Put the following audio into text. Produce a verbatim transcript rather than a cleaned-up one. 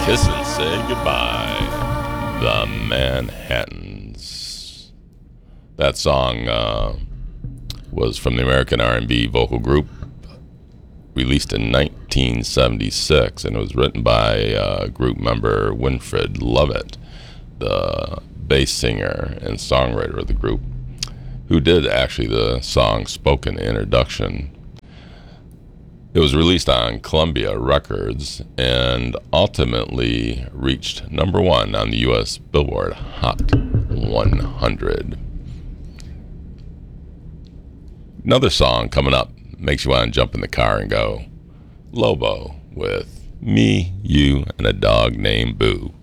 Kiss and Say Goodbye, the Manhattans. That song uh, was from the American R and B vocal group, released in nineteen seventy-six, and it was written by uh, group member Winfred Lovett, the bass singer and songwriter of the group, who did actually the song Spoken Introduction. It was released on Columbia Records and ultimately reached number one on the U S Billboard Hot one hundred. Another song coming up makes you want to jump in the car and go, Lobo with Me, You, and a Dog Named Boo.